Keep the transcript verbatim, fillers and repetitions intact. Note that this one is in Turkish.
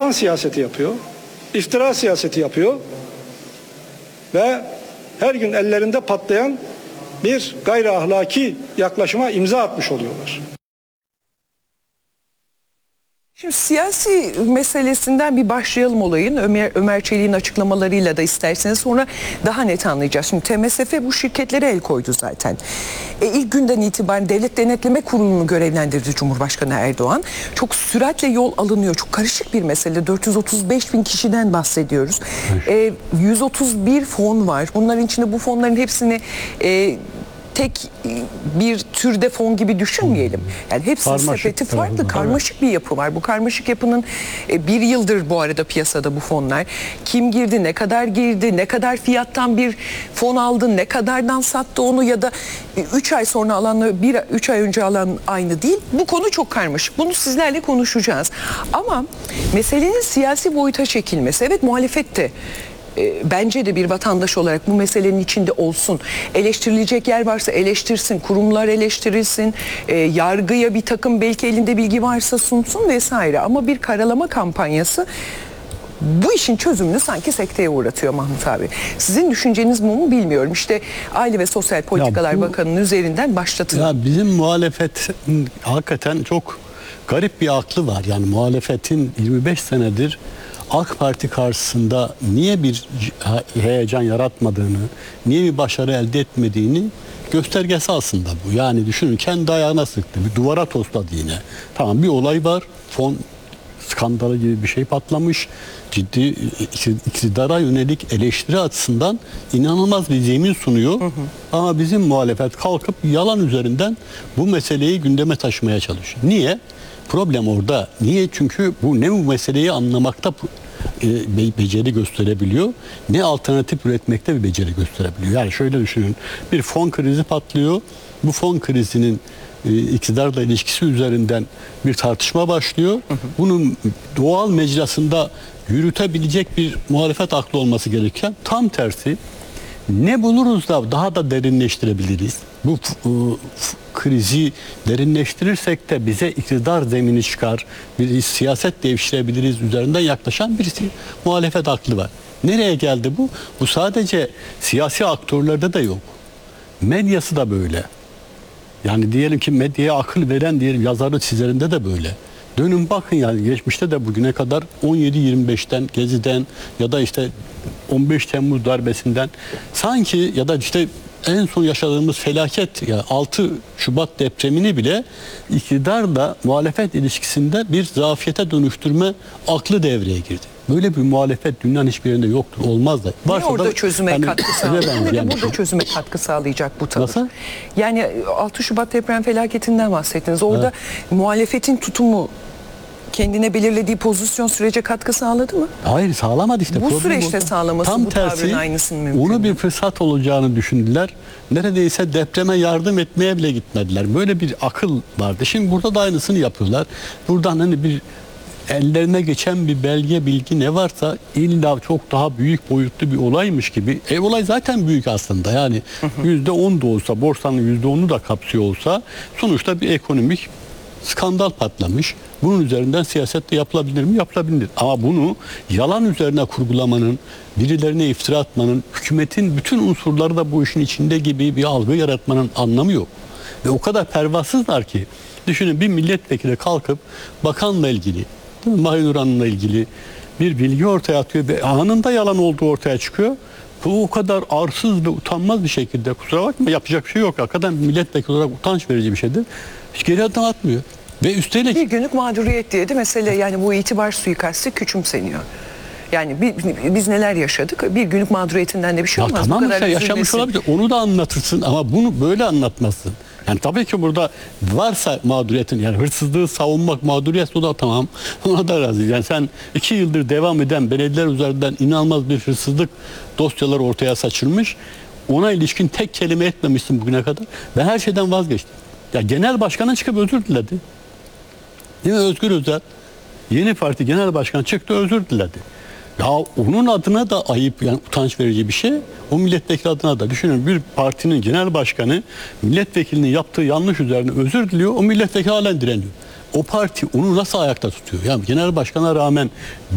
yalan siyaseti yapıyor, iftira siyaseti yapıyor ve her gün ellerinde patlayan bir gayri ahlaki yaklaşıma imza atmış oluyorlar. Şimdi siyasi meselesinden bir başlayalım olayın. Ömer, Ömer Çelik'in açıklamalarıyla da isterseniz sonra daha net anlayacağız. Şimdi T M S F bu şirketlere el koydu zaten. E, ilk günden itibaren Devlet Denetleme Kurulu'nu görevlendirdi Cumhurbaşkanı Erdoğan. Çok süratle yol alınıyor. Çok karışık bir mesele. dört yüz otuz beş bin kişiden bahsediyoruz. E, yüz otuz bir fon var. Bunların içinde bu fonların hepsini... E, tek bir türde fon gibi düşünmeyelim. Yani hepsinin sepeti farklı, karmaşık bir yapı var. Bu karmaşık yapının bir yıldır bu arada piyasada bu fonlar. Kim girdi, ne kadar girdi, ne kadar fiyattan bir fon aldı, ne kadardan sattı onu ya da üç ay sonra alanla bir üç ay önce alan aynı değil. Bu konu çok karmaşık. Bunu sizlerle konuşacağız. Ama meselenin siyasi boyuta çekilmesi, evet muhalefet de bence de bir vatandaş olarak bu meselenin içinde olsun. Eleştirilecek yer varsa eleştirsin, kurumlar eleştirilsin, e, yargıya bir takım belki elinde bilgi varsa sunsun vesaire. Ama bir karalama kampanyası bu işin çözümünü sanki sekteye uğratıyor Mahmut abi. Sizin düşünceniz bu mu bilmiyorum. İşte Aile ve Sosyal Politikalar bu, Bakanı'nın üzerinden başlatın. Ya bizim muhalefet hakikaten çok garip bir aklı var. Yani muhalefetin yirmi beş senedir AK Parti karşısında niye bir heyecan yaratmadığını, niye bir başarı elde etmediğini göstergesi aslında bu. Yani düşünün, kendi ayağına sıktı, bir duvara tosladı yine. Tamam, bir olay var, fon skandalı gibi bir şey patlamış, ciddi iktidara yönelik eleştiri açısından inanılmaz bir zemin sunuyor. Hı hı. Ama bizim muhalefet kalkıp yalan üzerinden bu meseleyi gündeme taşımaya çalışıyor. Niye? Problem orada. Niye? Çünkü bu ne bu meseleyi anlamakta e, beceri gösterebiliyor, ne alternatif üretmekte bir beceri gösterebiliyor. Yani şöyle düşünün, bir fon krizi patlıyor. Bu fon krizinin e, iktidarla ilişkisi üzerinden bir tartışma başlıyor. Hı hı. Bunun doğal mecrasında yürütebilecek bir muhalefet aklı olması gereken, tam tersi ne buluruz da daha da derinleştirebiliriz. Bu e, krizi derinleştirirsek de bize iktidar zemini çıkar, bir siyaset devşirebiliriz üzerinden yaklaşan birisi muhalefet aklı var. Nereye geldi bu? Bu sadece siyasi aktörlerde de yok. Medyası da böyle. Yani diyelim ki medyaya akıl veren diyelim yazarı çizerinde de böyle. Dönün bakın, yani geçmişte de bugüne kadar on yedi yirmi beşten, Gezi'den ya da işte on beş Temmuz darbesinden sanki ya da işte en son yaşadığımız felaket ya altı Şubat depremini bile iktidarla muhalefet ilişkisinde bir zafiyete dönüştürme aklı devreye girdi. Böyle bir muhalefet dünyanın hiçbir yerinde yoktur, olmaz da. Varsa ne orada da, çözüme hani, katkı sağlayacak, ne de burada şey. çözüme katkı sağlayacak bu tavır. Nasıl? Yani altı Şubat deprem felaketinden bahsettiniz. Orada evet, muhalefetin tutumu kendine belirlediği pozisyon sürece katkı sağladı mı? Hayır, sağlamadı işte. Bu Problem süreçte orada. sağlaması tam bu tersi, tavrın aynısını mümkün. Onu bir fırsat olacağını düşündüler. Neredeyse depreme yardım etmeye bile gitmediler. Böyle bir akıl vardı. Şimdi burada da aynısını yapıyorlar. Buradan hani bir ellerine geçen bir belge, bilgi ne varsa illa çok daha büyük boyutlu bir olaymış gibi. E olay zaten büyük aslında. Yani yüzde on da olsa, borsanın yüzde onu da kapsıyor olsa sonuçta bir ekonomik skandal patlamış. Bunun üzerinden siyaset de yapılabilir mi? Yapılabilir. Ama bunu yalan üzerine kurgulamanın, birilerine iftira atmanın, hükümetin bütün unsurları da bu işin içinde gibi bir algı yaratmanın anlamı yok. Ve o kadar pervasızlar ki, düşünün, bir milletvekili kalkıp bakanla ilgili, Mahir Hanım'la ilgili bir bilgi ortaya atıyor ve anında yalan olduğu ortaya çıkıyor. Bu o kadar arsız ve utanmaz bir şekilde, kusura bakma, yapacak bir şey yok. Hakikaten milletvekili olarak utanç verici bir şeydir. Hiç geri adım atmıyor. Ve üstelik bir günlük mağduriyet diye de mesele, yani bu itibar suikastı küçümseniyor. Yani biz neler yaşadık? Bir günlük mağduriyetinden de bir şey olmaz. Ya tamam, bu kadar işte yaşamış olabilir. Onu da anlatırsın ama bunu böyle anlatmazsın. Yani tabii ki burada varsa mağduriyetin, yani hırsızlığı savunmak mağduriyet, o da tamam. Ona da razıyız. Yani sen iki yıldır devam eden belediyeler üzerinden inanılmaz bir hırsızlık dosyaları ortaya saçılmış. Ona ilişkin tek kelime etmemişsin bugüne kadar. Ben her şeyden vazgeçtim. Ya genel başkanın çıkıp özür diledi. Değil mi? Özgür Özel, Yeni Parti Genel Başkanı çıktı, özür diledi. Ya onun adına da ayıp, yani utanç verici bir şey. O milletvekili adına da. Düşünün, bir partinin genel başkanı milletvekilinin yaptığı yanlış üzerine özür diliyor. O milletvekili halen direniyor. O parti onu nasıl ayakta tutuyor? Yani genel başkana rağmen